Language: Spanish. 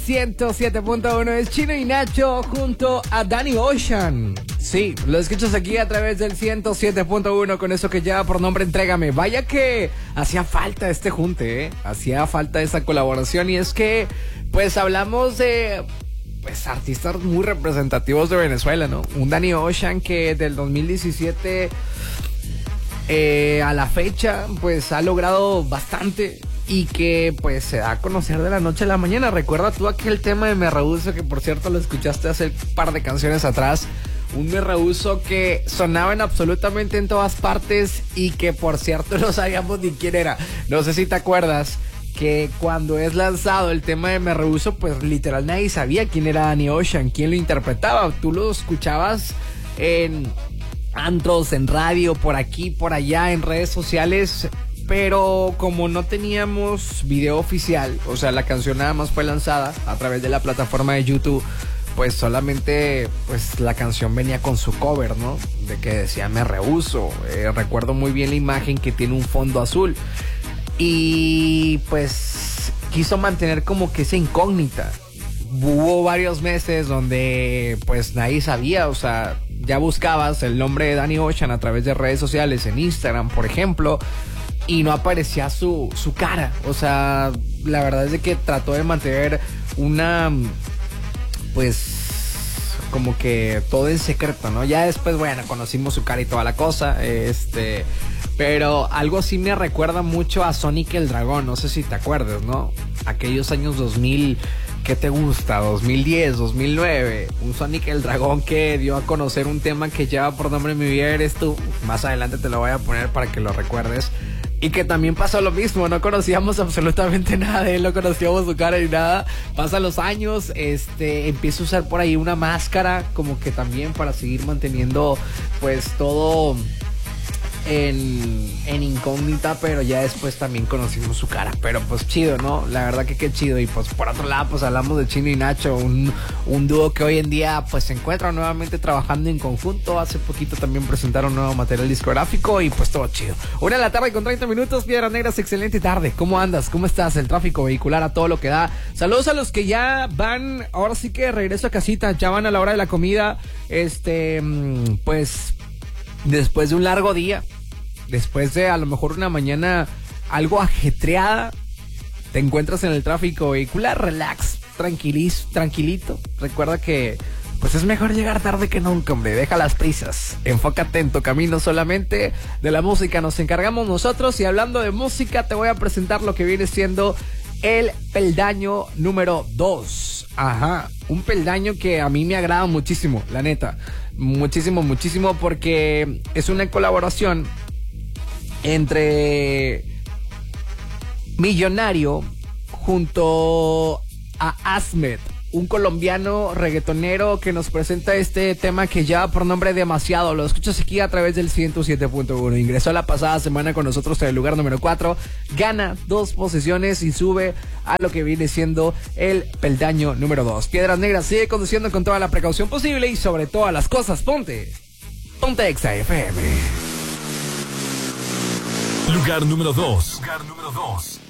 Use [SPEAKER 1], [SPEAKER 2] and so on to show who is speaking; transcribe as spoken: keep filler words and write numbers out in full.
[SPEAKER 1] ciento siete punto uno es Chino y Nacho junto a Danny Ocean. Sí, lo escuchas aquí a través del ciento siete punto uno con eso que lleva por nombre Entrégame. Vaya que hacía falta este junte, ¿eh? Hacía falta esa colaboración y es que, pues hablamos de... pues artistas muy representativos de Venezuela, ¿no? Un Danny Ocean que del dos mil diecisiete eh, a la fecha, pues ha logrado bastante y que pues se da a conocer de la noche a la mañana. Recuerda tú aquel tema de Me Rehuso, que por cierto lo escuchaste hace un par de canciones atrás. Un Me Rehuso que sonaba en absolutamente en todas partes y que por cierto no sabíamos ni quién era. No sé si te acuerdas que cuando es lanzado el tema de Me Rehuso, pues literal nadie sabía quién era Danny Ocean, quién lo interpretaba. Tú lo escuchabas en antros, en radio, por aquí, por allá, en redes sociales, pero como no teníamos video oficial, o sea, la canción nada más fue lanzada a través de la plataforma de YouTube, pues solamente pues la canción venía con su cover, ¿no? De que decía Me Rehuso. Eh, recuerdo muy bien la imagen que tiene un fondo azul. Y pues quiso mantener como que esa incógnita. Hubo varios meses donde pues nadie sabía, o sea, ya buscabas el nombre de Danny Ocean a través de redes sociales, en Instagram, por ejemplo, y no aparecía su, su cara. O sea, la verdad es de que trató de mantener una, pues, como que todo en secreto, ¿no? Ya después, bueno, conocimos su cara y toda la cosa, este... pero algo sí me recuerda mucho a Sonic el Dragón, no sé si te acuerdas, ¿no? Aquellos años dos mil, ¿qué te gusta? dos mil diez, dos mil nueve, un Sonic el Dragón que dio a conocer un tema que lleva por nombre Mi Vida Eres Tú. Más adelante te lo voy a poner para que lo recuerdes. Y que también pasó lo mismo, no conocíamos absolutamente nada de él, no conocíamos su cara ni nada. Pasan los años, este, empieza a usar por ahí una máscara, como que también para seguir manteniendo pues todo en, en incógnita, pero ya después también conocimos su cara. Pero pues chido, ¿no? La verdad que qué chido. Y pues por otro lado, pues hablamos de Chino y Nacho, un, un dúo que hoy en día pues se encuentra nuevamente trabajando en conjunto. Hace poquito también presentaron nuevo material discográfico y pues todo chido. Una de la tarde con treinta minutos, Piedras Negras, excelente tarde. ¿Cómo andas? ¿Cómo estás? El tráfico vehicular a todo lo que da. Saludos a los que ya van, ahora sí que regreso a casita, ya van a la hora de la comida. Este, pues después de un largo día, después de a lo mejor una mañana algo ajetreada, te encuentras en el tráfico vehicular, relax, tranquilis, tranquilito. Recuerda que pues es mejor llegar tarde que nunca, hombre. Deja las prisas, enfócate en tu camino solamente. De la música nos encargamos nosotros. Y hablando de música, te voy a presentar lo que viene siendo el peldaño número dos. Ajá, un peldaño que a mí me agrada muchísimo, la neta. Muchísimo, muchísimo, porque es una colaboración entre Millonario junto a Asmed, un colombiano reggaetonero que nos presenta este tema que lleva por nombre Demasiado. Lo escuchas aquí a través del ciento siete punto uno. Ingresó la pasada semana con nosotros en el lugar número cuatro, gana dos posiciones y sube a lo que viene siendo el peldaño número dos. Piedras Negras sigue conduciendo con toda la precaución posible y sobre todas las cosas, ponte Ponte Exa F M.
[SPEAKER 2] Lugar número dos. Lugar número dos.